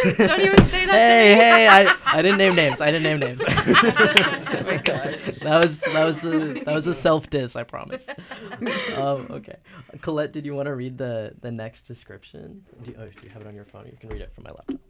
Don't even say that Hey, to me. hey, I didn't name names. Oh my gosh. That was a self diss, I promise. Okay. Colette, did you want to read the next description? Do you have it on your phone? You can read it from my laptop.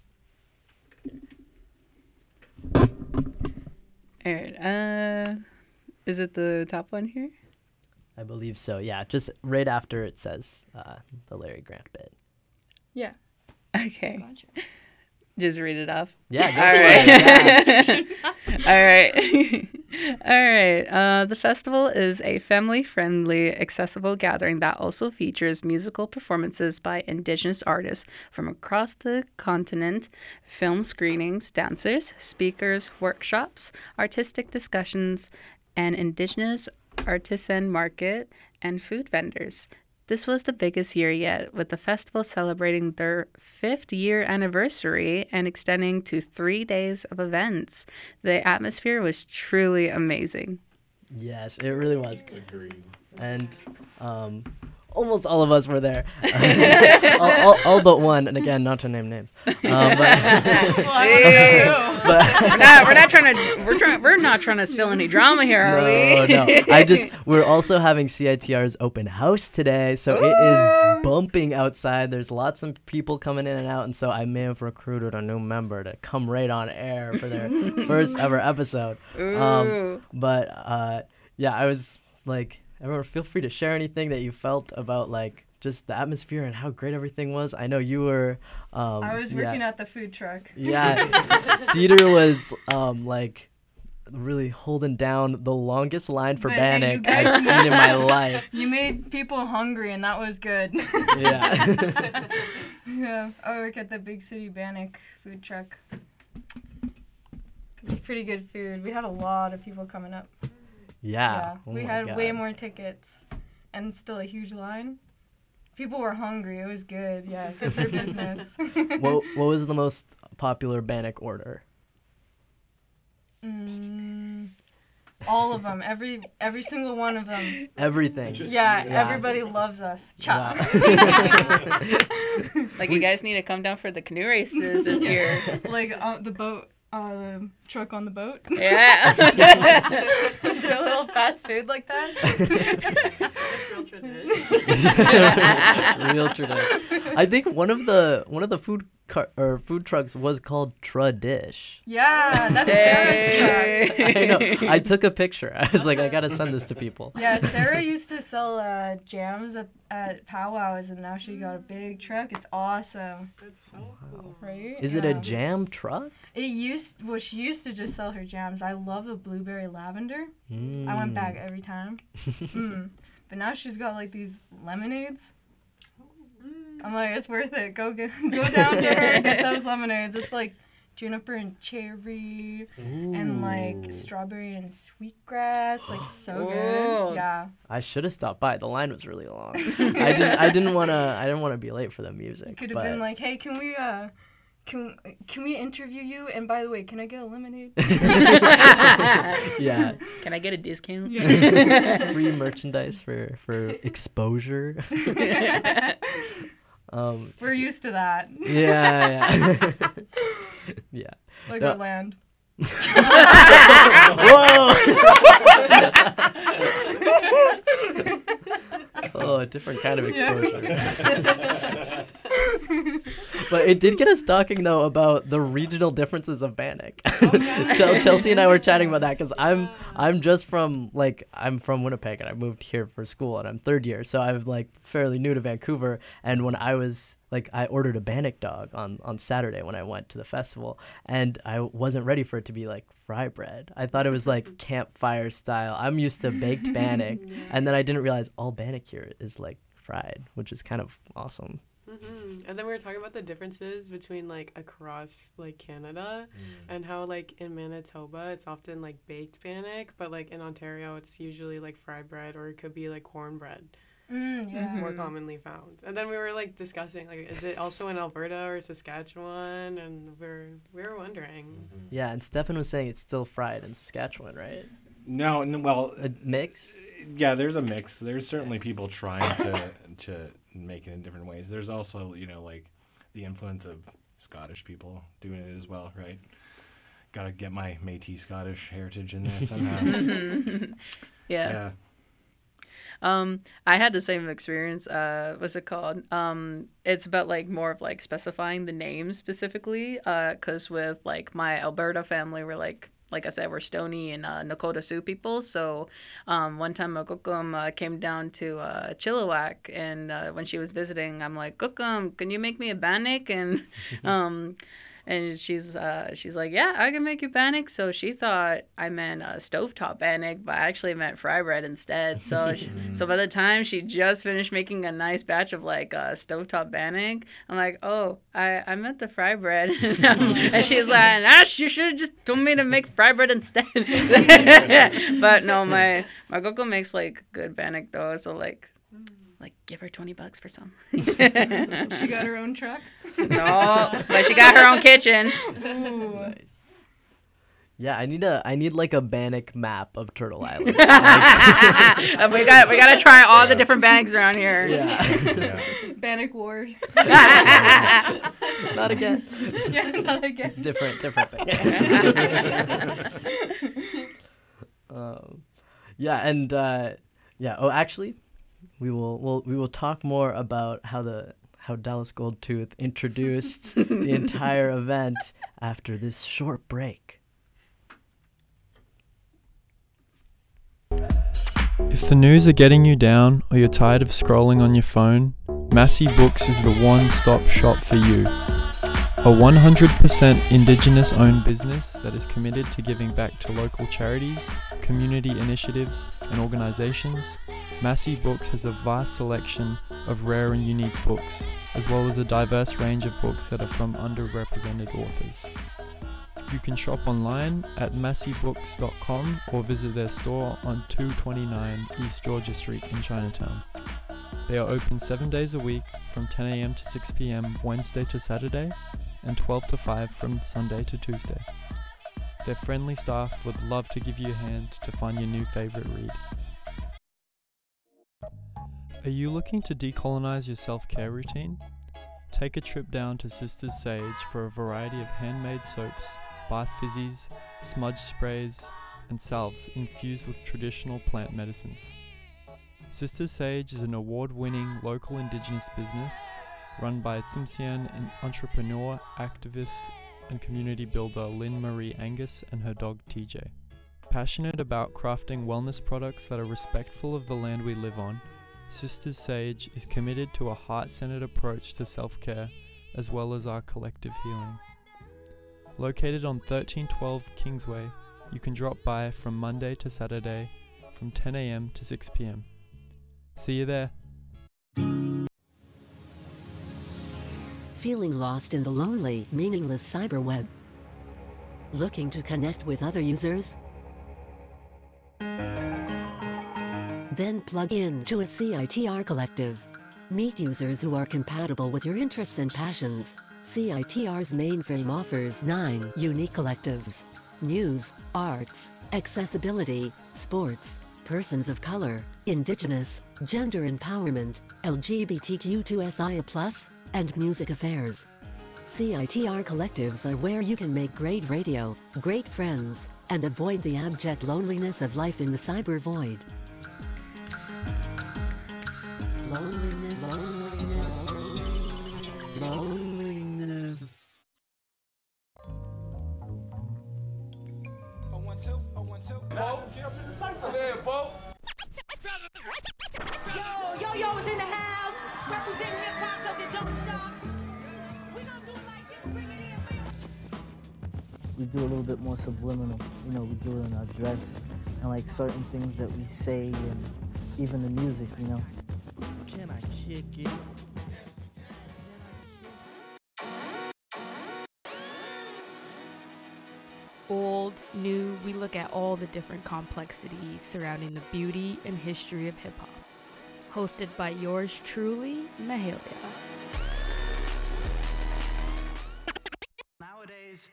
All right. Is it the top one here? I believe so. Yeah, just right after it says the Larry Grant bit. Yeah. Okay. Gotcha. Just read it off. Yeah. Go for it. Yeah. All right. All right. The festival is a family-friendly, accessible gathering that also features musical performances by Indigenous artists from across the continent, film screenings, dancers, speakers, workshops, artistic discussions, and Indigenous artisan market and food vendors. This was the biggest year yet, with the festival celebrating their 5th year anniversary and extending to 3 days of events. The atmosphere was truly amazing. Yes, it really was. Agreed. And almost all of us were there. all but one, and again, not to name names. Well, I don't know. But We're not trying to spill any drama here, are we? No. We're also having CITR's open house today, so it is bumping outside. There's lots of people coming in and out, and so I may have recruited a new member to come right on air for their first ever episode. Yeah, I was like, everyone, feel free to share anything that you felt about like just the atmosphere and how great everything was. I know you were. I was working at the food truck. Yeah, Cedar was like really holding down the longest line for But hey, Bannock you guys- I've seen in my life. You made people hungry, and that was good. Yeah. Yeah, I work at the Big City Bannock food truck. It's pretty good food. We had a lot of people coming up. Yeah. Oh we my had God. way more tickets, and still a huge line. People were hungry. It was good. Yeah, good for business. What was the most popular Bannock order? All of them. Every single one of them. Everything. Yeah, everybody loves us. Cha. Like, you guys need to come down for the canoe races this year. Like the boat, the truck on the boat. Yeah. Do a little fast food like that. Real tradition. Real tradition. I think one of the food trucks was called Tradish. Yeah, that's Sarah's truck. I know. I took a picture. I was like, I gotta send this to people. Yeah, Sarah used to sell jams at powwows, and now she got a big truck. It's awesome, That's so cool. right? Is it a Yeah. jam truck? She used to just sell her jams. I love the blueberry lavender. I went back every time. But now she's got like these lemonades. I'm like, it's worth it. Go down to her and get those lemonades. It's like juniper and cherry and like strawberry and sweetgrass. Like so Ooh. good. Yeah. I should have stopped by. The line was really long. I didn't wanna be late for the music. It could have but been like, hey, can we interview you? And by the way, can I get a lemonade? yeah. Can I get a discount? Free merchandise for exposure. We're used to that. Yeah. Yeah. Like No. our land. Whoa! Oh, a different kind of exposure. But it did get us talking though about the regional differences of Bannock. Chelsea and I were chatting about that because I'm from Winnipeg and I moved here for school and I'm third year, so I'm like fairly new to Vancouver. And when I was like, I ordered a Bannock dog on Saturday when I went to the festival, and I wasn't ready for it to be like fry bread. I thought it was like campfire style. I'm used to baked Bannock, and then I didn't realize all Bannock here is like fried, which is kind of awesome. And then we were talking about the differences between like across like Canada and how like in Manitoba it's often like baked Bannock, but like in Ontario it's usually like fried bread, or it could be like cornbread. Yeah. More commonly found. And then we were like discussing like, is it also in Alberta or Saskatchewan? And we were wondering. Yeah, and Stefan was saying it's still fried in Saskatchewan, right? No, well, A mix? yeah, there's a mix. There's certainly people trying to make it in different ways. There's also, like the influence of Scottish people doing it as well, right? Gotta get my Métis Scottish heritage in there somehow. Yeah. I had the same experience. What's it called? It's about like more of like specifying the name specifically. Cause with like my Alberta family, we're like I said, we're Stoney and Nakota Sioux people. So one time Kukum came down to Chilliwack, and when she was visiting, I'm like, Kukum, can you make me a bannock? And she's like, yeah, I can make you bannock. So she thought I meant stovetop bannock, but I actually meant fry bread instead. So so by the time she just finished making a nice batch of like stovetop bannock, I'm like, oh, I meant the fry bread. And she's like, you should have just told me to make fry bread instead. But no, my Coco makes like good bannock though. So like give her $20 for some. She got her own truck? No, but she got her own kitchen. Ooh. Nice. Yeah, I need like a bannock map of Turtle Island. We gotta try all the different bannocks around here. Yeah. Bannock Wars. Not again. Yeah, not again. Different thing. Yeah, and oh, actually, we will talk more about how Dallas Goldtooth introduced the entire event after this short break. If the news are getting you down or you're tired of scrolling on your phone, Massey Books is the one-stop shop for you. A 100% Indigenous-owned business that is committed to giving back to local charities, community initiatives, and organizations, Massey Books has a vast selection of rare and unique books, as well as a diverse range of books that are from underrepresented authors. You can shop online at masseybooks.com or visit their store on 229 East Georgia Street in Chinatown. They are open 7 days a week from 10 a.m. to 6 p.m. Wednesday to Saturday and 12 to 5 from Sunday to Tuesday. Their friendly staff would love to give you a hand to find your new favorite read. Are you looking to decolonize your self-care routine? Take a trip down to Sisters Sage for a variety of handmade soaps, bath fizzies, smudge sprays, and salves infused with traditional plant medicines. Sisters Sage is an award-winning local Indigenous business run by Tsimshian entrepreneur, activist, and community builder Lynn Marie Angus and her dog TJ. Passionate about crafting wellness products that are respectful of the land we live on, Sisters Sage is committed to a heart-centered approach to self-care as well as our collective healing. Located on 1312 Kingsway, you can drop by from Monday to Saturday from 10 a.m. to 6 p.m. See you there. Feeling lost in the lonely, meaningless cyberweb? Looking to connect with other users? Then plug in to a CITR collective. Meet users who are compatible with your interests and passions. CITR's mainframe offers 9 unique collectives: news, arts, accessibility, sports, persons of color, indigenous, gender empowerment, LGBTQ2SIA+, and music affairs. CITR collectives are where you can make great radio, great friends, and avoid the abject loneliness of life in the cyber void. Loneliness, loneliness, loneliness. Yo is in the house, representing hip hop 'cause it don't stop. We gonna do it like this, bring it in, we do a little bit more subliminal. You know, we do it in our dress and like certain things that we say and even the music, you know. Can I kick it? Old, new, we look at all the different complexities surrounding the beauty and history of hip-hop. Hosted by yours truly, Mahalia. Nowadays.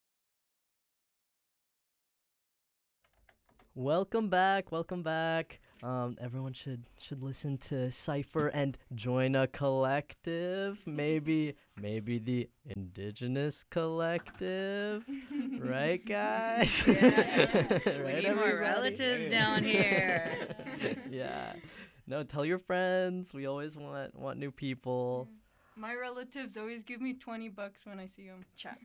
Welcome back. Everyone should listen to Cypher and join a collective. Maybe the Indigenous Collective, right, guys? Yeah. We Right, need more everybody? relatives down here. Yeah. No, tell your friends. We always want new people. My relatives always give me $20 when I see them. Chat.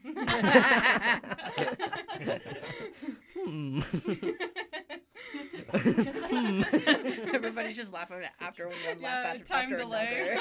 Everybody's just laughing after one laugh after time after delay.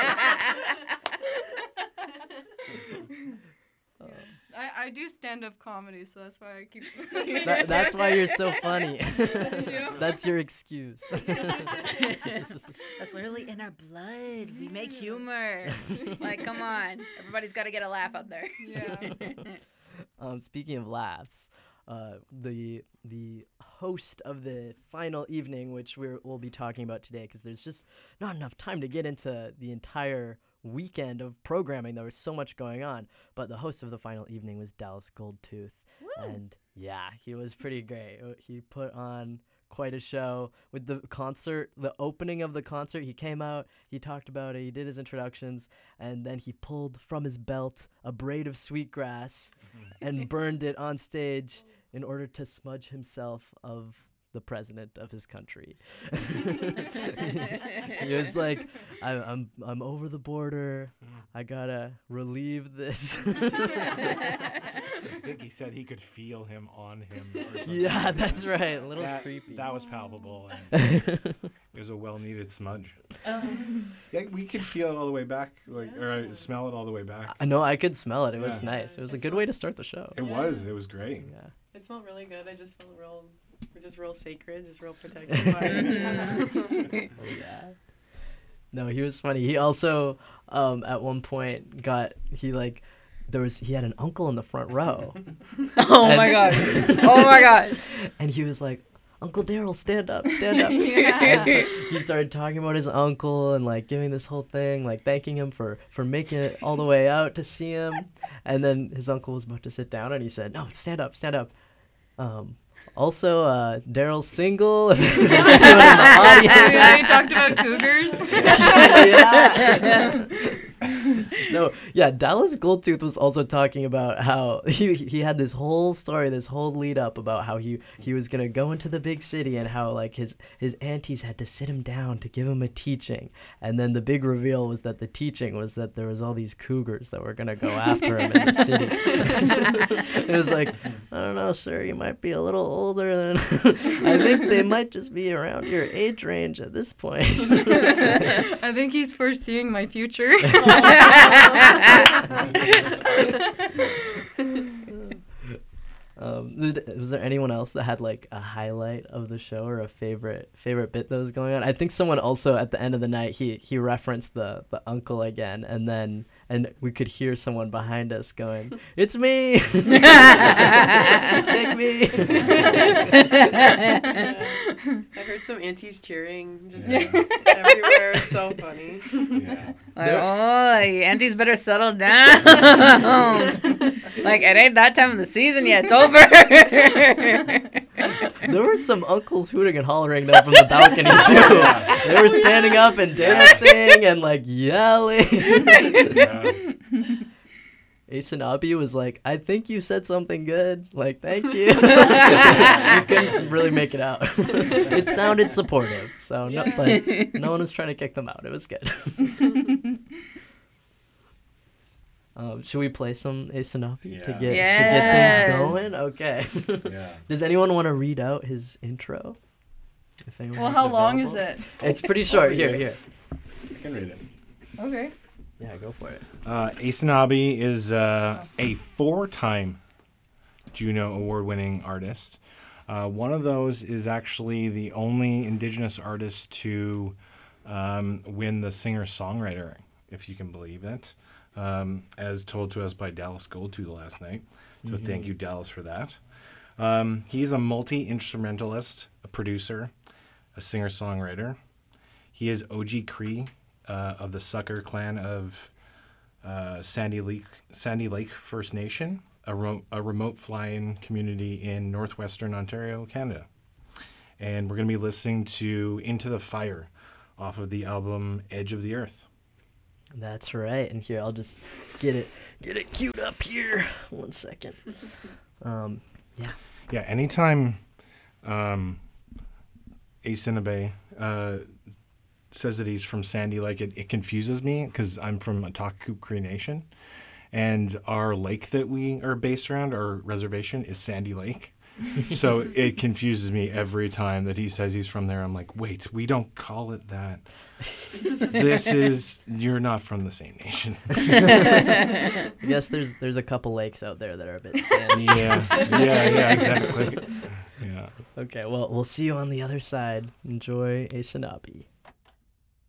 another. I do stand-up comedy, so that's why I keep... That's why you're so funny. Yeah. That's your excuse. That's literally in our blood. We make humor. Like, come on. Everybody's got to get a laugh out there. Yeah. Speaking of laughs, the host of the final evening, which we'll be talking about today, because there's just not enough time to get into the entire weekend of programming. There was so much going on, but the host of the final evening was Dallas Goldtooth. Woo. And yeah, he was pretty great. He put on quite a show with the concert. The opening of the concert, he came out, he talked about it, he did his introductions, and then he pulled from his belt a braid of sweetgrass and burned it on stage in order to smudge himself of the president of his country. He was like, I'm over the border. I gotta relieve this. I think he said he could feel him on him. Or something. Yeah, that's right. A little creepy. That was palpable. And it was a well-needed smudge. Yeah, we could feel it all the way back, or smell it all the way back. I know, I could smell it. It was Yeah. nice. It was a good way to start the show. It was great. Yeah. It smelled really good. I just felt we're just real sacred, just real protected by it. Oh, yeah. No, he was funny. He also, at one point, he had an uncle in the front row. Oh my god. Oh my god. And he was like, Uncle Daryl, stand up, stand up. Yeah. And so he started talking about his uncle and like giving this whole thing, like thanking him for making it all the way out to see him. And then his uncle was about to sit down and he said, no, stand up, stand up. Also, Daryl's single. If there's anyone in the audience. Yeah, he talked about cougars. Yeah. No, yeah, Dallas Goldtooth was also talking about how he had this whole story, this whole lead up about how he was gonna go into the big city and how like his aunties had to sit him down to give him a teaching, and then the big reveal was that the teaching was that there was all these cougars that were gonna go after him in the city. It was like, I don't know, sir, you might be a little older than I think they might just be around your age range at this point. I think he's foreseeing my future. Was there anyone else that had like a highlight of the show or a favorite bit that was going on? I think someone also at the end of the night he referenced the uncle again, and we could hear someone behind us going, "It's me, take me." I heard some aunties cheering just everywhere. It was so funny. Yeah. Like, oh, aunties better settle down. Like, it ain't that time of the season yet. It's over. There were some uncles hooting and hollering there from the balcony too. They were standing up and dancing and like yelling. Yeah. Asanabi was like, I think you said something good. Like, thank you. You couldn't really make it out. It sounded supportive, so no one was trying to kick them out. It was good. Should we play some Asanabi to get things going? Okay. Yeah. Does anyone want to read out his intro? If anyone Well, has how it long is available? it? It's pretty short. Here. I can read it. Okay. Yeah, go for it. Asanabi is a 4-time Juno Award-winning artist. One of those is actually the only Indigenous artist to win the singer-songwriter, if you can believe it, as told to us by Dallas Goldtooth last night. So thank you, Dallas, for that. He's a multi-instrumentalist, a producer, a singer-songwriter. He is OG Cree of the Sucker clan of Sandy Lake First Nation, a remote fly-in community in northwestern Ontario, Canada. And we're going to be listening to Into the Fire off of the album Edge of the Earth. That's right. And here, I'll just get it queued up here. 1 second. Yeah. Yeah, anytime Asinabe says that he's from Sandy Lake, it confuses me because I'm from Otaku Cree Nation, and our lake that we are based around, our reservation, is Sandy Lake. So it confuses me every time that he says he's from there. I'm like, wait, we don't call it that. You're not from the same nation. I guess there's a couple lakes out there that are a bit sandy. Yeah, exactly. Yeah. Okay, well, we'll see you on the other side. Enjoy Asinabe.